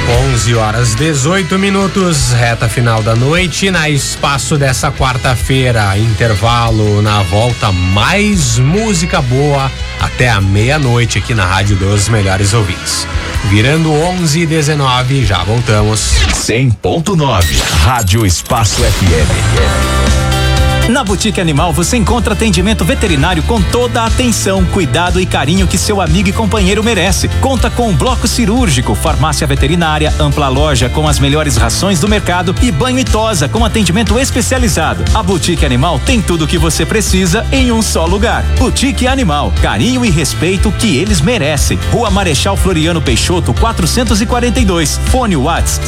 11h18, reta final da noite, na Espaço dessa quarta-feira, intervalo, na volta, mais música boa até a meia-noite aqui na Rádio dos Melhores Ouvintes. Virando 11h19, já voltamos. 100.9, Rádio Espaço FM. Na Boutique Animal você encontra atendimento veterinário com toda a atenção, cuidado e carinho que seu amigo e companheiro merece. Conta com um bloco cirúrgico, farmácia veterinária, ampla loja com as melhores rações do mercado e banho e tosa com atendimento especializado. A Boutique Animal tem tudo o que você precisa em um só lugar. Boutique Animal, carinho e respeito que eles merecem. Rua Marechal Floriano Peixoto, 442. Fone WhatsApp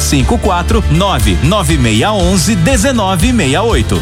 54996111968.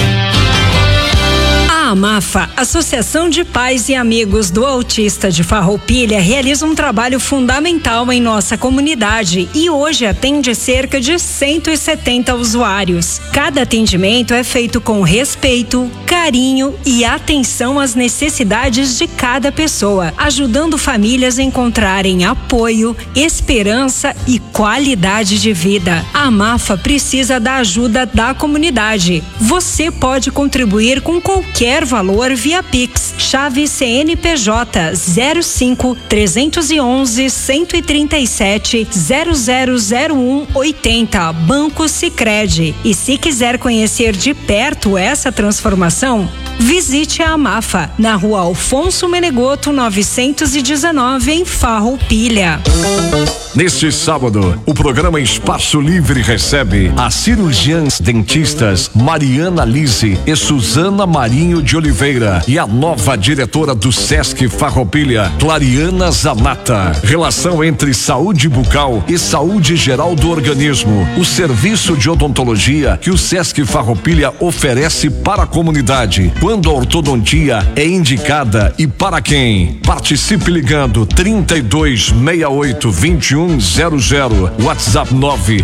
A AMAFA, Associação de Pais e Amigos do Autista de Farroupilha, realiza um trabalho fundamental em nossa comunidade e hoje atende cerca de 170 usuários. Cada atendimento é feito com respeito, carinho e atenção às necessidades de cada pessoa, ajudando famílias a encontrarem apoio, esperança e qualidade de vida. A AMAFA precisa da ajuda da comunidade. Você pode contribuir com qualquer valor via Pix, chave CNPJ 05 311 137 0001 80, Banco Sicredi. E se quiser conhecer de perto essa transformação, visite a AMAFA na Rua Alfonso Menegoto 919 em Farroupilha. Neste sábado, o programa Espaço Livre recebe as cirurgiãs dentistas Mariana Lise e Suzana Marinho de Oliveira e a nova diretora do Sesc Farroupilha, Clariana Zanata. Relação entre saúde bucal e saúde geral do organismo. O serviço de odontologia que o Sesc Farroupilha oferece para a comunidade. Quando a ortodontia é indicada e para quem? Participe ligando 3268-2100, WhatsApp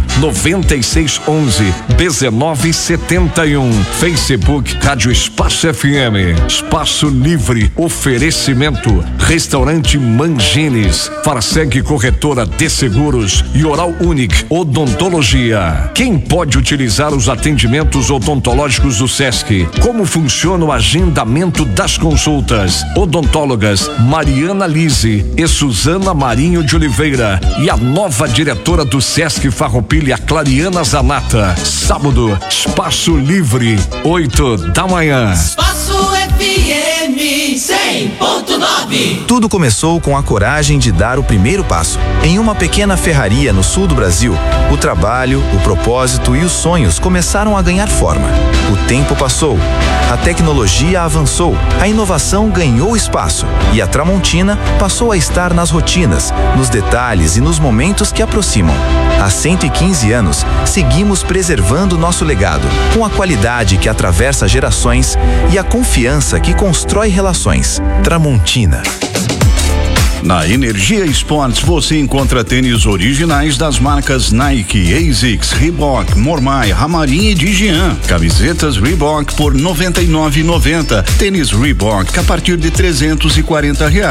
99611-1971, Facebook Rádio Espaço FM, Espaço Livre, oferecimento Restaurante Mangines, Farseg Corretora de Seguros e Oral Unique Odontologia. Quem pode utilizar os atendimentos odontológicos do Sesc? Como funciona o agendamento das consultas? Odontólogas Mariana Lise e Suzana Marinho de Oliveira e a nova diretora do Sesc Farroupilha, Clariana Zanata. Sábado, Espaço Livre, 8 da manhã. Espaço FM 100.9. Tudo começou com a coragem de dar o primeiro passo. Em uma pequena ferraria no sul do Brasil, o trabalho, o propósito e os sonhos começaram a ganhar forma. O tempo passou, a tecnologia avançou, a inovação ganhou espaço e a Tramontina passou a estar nas rotinas, nos detalhes e nos momentos que aproximam. Há 115 anos, seguimos preservando nosso legado, com a qualidade que atravessa gerações e a confiança que constrói relações. Tramontina. Na Energia Esportes você encontra tênis originais das marcas Nike, ASICS, Reebok, Mormai, Ramarim e Digian. Camisetas Reebok por R$ 99,90. Tênis Reebok a partir de R$ 340.